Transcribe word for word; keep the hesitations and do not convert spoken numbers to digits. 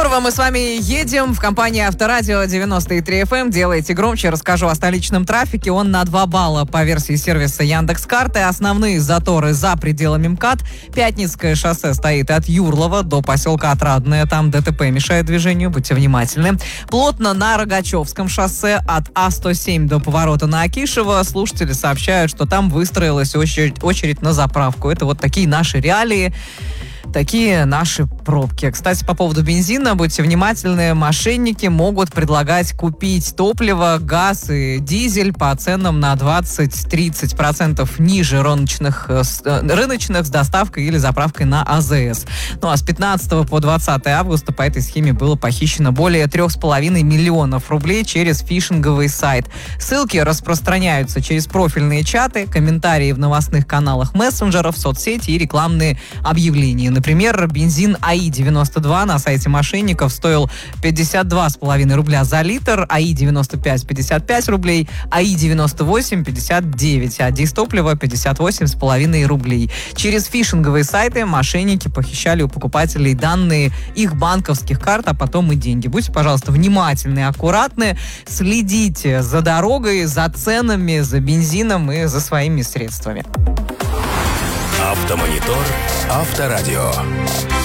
Здорово, мы с вами едем в компании Авторадио девяносто три эф эм. Делайте громче, расскажу о столичном трафике. Он на два балла по версии сервиса Яндекс.Карты. Основные заторы за пределами МКАД. Пятницкое шоссе стоит от Юрлова до поселка Отрадное. Там ДТП мешает движению, будьте внимательны. Плотно на Рогачевском шоссе от А сто семь до поворота на Акишево. Слушатели сообщают, что там выстроилась очередь, очередь на заправку. Это вот такие наши реалии. Такие наши пробки. Кстати, по поводу бензина, будьте внимательны, мошенники могут предлагать купить топливо, газ и дизель по ценам на двадцать-тридцать процентов ниже рыночных, рыночных с доставкой или заправкой на АЗС. Ну а с пятнадцатого по двадцатое августа по этой схеме было похищено более трех с половиной миллионов рублей через фишинговый сайт. Ссылки распространяются через профильные чаты, комментарии в новостных каналах мессенджеров, соцсети и рекламные объявления. Например, бензин АИ девяносто два на сайте мошенников стоил пятьдесят два с половиной рубля за литр, АИ девяносто пять пятьдесят пять рублей, АИ девяносто восемь пятьдесят девять, а дизтопливо пятьдесят восемь с половиной рублей. Через фишинговые сайты мошенники похищали у покупателей данные их банковских карт, а потом и деньги. Будьте, пожалуйста, внимательны и аккуратны, следите за дорогой, за ценами, за бензином и за своими средствами. Автомонитор Авторадио.